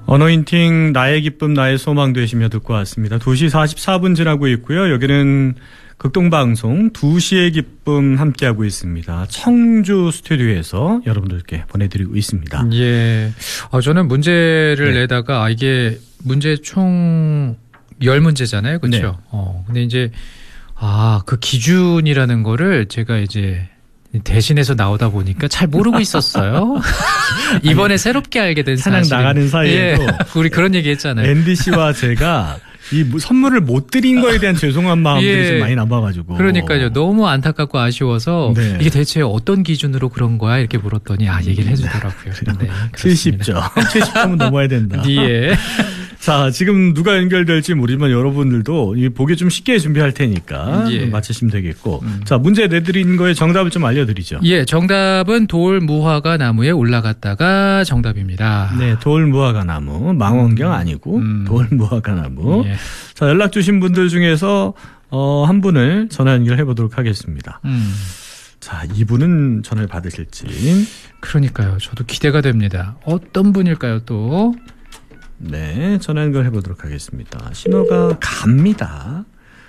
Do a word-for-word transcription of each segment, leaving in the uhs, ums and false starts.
어노인팅 나의 기쁨 나의 소망 되시며 듣고 왔습니다. 두 시 사십사 분 지나고 있고요. 여기는 극동방송 두 시의 기쁨 함께하고 있습니다. 청주 스튜디오에서 여러분들께 보내드리고 있습니다. 예. 아, 저는 문제를 네. 내다가 아, 이게 문제 총 열 문제잖아요. 그렇죠? 네. 어, 근데 이제 아, 그 기준이라는 거를 제가 이제 대신해서 나오다 보니까 잘 모르고 있었어요. 이번에 새롭게 알게 된 사냥 사실. 나가는 사이에도 예, 우리 그런 얘기 했잖아요. 앤디 씨와 제가 이 선물을 못 드린 거에 대한 죄송한 마음들이 예. 좀 많이 남아가지고. 그러니까요. 너무 안타깝고 아쉬워서 네. 이게 대체 어떤 기준으로 그런 거야? 이렇게 물었더니 아 얘기를 해주더라고요. 네, 칠십 점. 칠십 점은 넘어야 된다. 예. 자, 지금 누가 연결될지 모르지만 여러분들도 이 보기 좀 쉽게 준비할 테니까 예. 맞히시면 되겠고. 음. 자, 문제 내드린 거에 정답을 좀 알려드리죠. 예, 정답은 돌 무화과 나무에 올라갔다가 정답입니다. 네, 돌 무화과 나무, 망원경 아니고 음. 돌 무화과 나무. 예. 자, 연락 주신 분들 중에서 어, 한 분을 전화 연결해 보도록 하겠습니다. 음. 자, 이분은 전화를 받으실지. 그러니까요. 저도 기대가 됩니다. 어떤 분일까요, 또? 네, 전화 연결해 보도록 하겠습니다. 신호가 갑니다.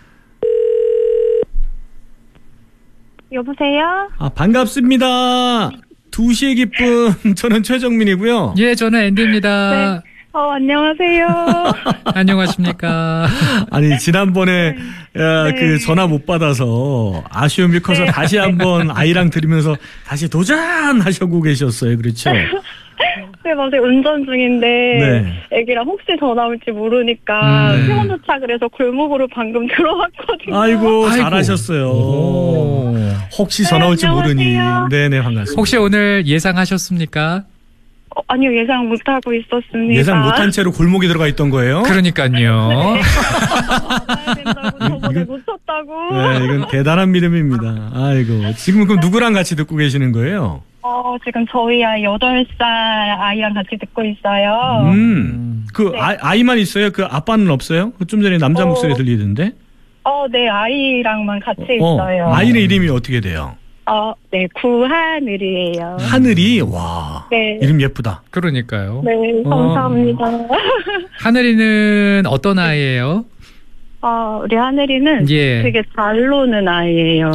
여보세요? 아, 반갑습니다. 두 시의 기쁨. 저는 최정민이고요. 예, 저는 앤디입니다. 어, 안녕하세요. 안녕하십니까. 아니, 지난번에 야, 네. 그 전화 못 받아서 아쉬움이 커서 네. 다시 한번 아이랑 들으면서 다시 도전하시고 계셨어요. 그렇죠? 네, 맞아요. 운전 중인데 네. 애기랑 혹시 전화 올지 모르니까 음. 피곤 도착을 해서 골목으로 방금 들어왔거든요. 아이고, 아이고. 잘하셨어요. 오. 혹시 전화 올지 네, 모르니. 안녕하세요. 네네, 반갑습니다. 혹시 오늘 예상하셨습니까? 어, 아니요, 예상 못하고 있었습니다. 예상 못한 채로 골목에 들어가 있던 거예요? 그러니까요. 가야 된다고 저번에 이거- 놓쳤다고. 네, 이건 대단한 믿음입니다. 아이고. 지금 그럼 누구랑 같이 듣고 계시는 거예요? 어, 지금 저희 아이 여덟 살 아이랑 같이 듣고 있어요. 음. 그 네. 아, 아이만 있어요? 그 아빠는 없어요? 좀 전에 남자 어. 목소리 들리던데? 어, 네, 아이랑만 같이 어, 있어요. 아이의 이름이 어떻게 돼요? 어, 네, 구하늘이에요. 하늘이, 와. 네. 이름 예쁘다. 그러니까요. 네, 감사합니다. 하늘이는 어떤 아이예요? 어, 우리 하늘이는 예. 되게 잘 노는 아이예요.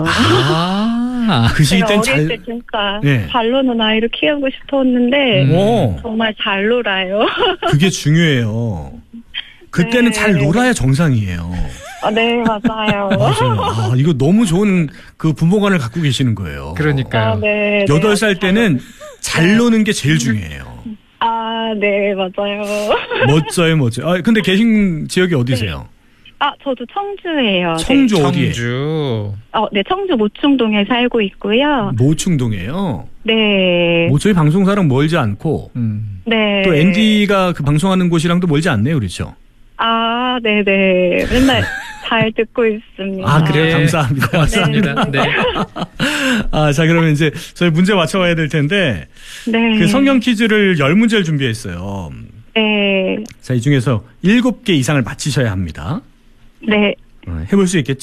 아, 그 시기 제가 땐 어릴 잘, 때 진짜 네. 잘 노는 아이를 키우고 싶었는데 음. 오, 정말 잘 놀아요. 그게 중요해요. 그때는 네. 잘 놀아야 정상이에요. 아, 네, 맞아요. 맞아요. 아, 이거 너무 좋은 그 부모관을 갖고 계시는 거예요. 그러니까요. 아, 네. 여덟 살 네, 때는 잘 노는 게 제일 중요해요. 아, 네, 맞아요. 멋져요, 멋져요. 아, 근데 계신 지역이 어디세요? 아, 저도 청주예요. 청주 네. 어디에? 청주. 어, 네, 청주 모충동에 살고 있고요. 모충동이에요. 네. 뭐 저희 방송사랑 멀지 않고 음. 네. 또 앤디가 그 방송하는 곳이랑도 멀지 않네요, 그렇죠? 아, 네네. 맨날 잘 듣고 있습니다. 아, 그래요? 네. 감사합니다. 고맙습니다. 네. 아, 자, 그러면 이제 저희 문제 맞춰봐야 될 텐데, 네. 그 성경 퀴즈를 열 문제를 준비했어요. 네. 자, 이 중에서 일곱 개 이상을 맞히셔야 합니다. 네. 어, 해볼 수 있겠죠?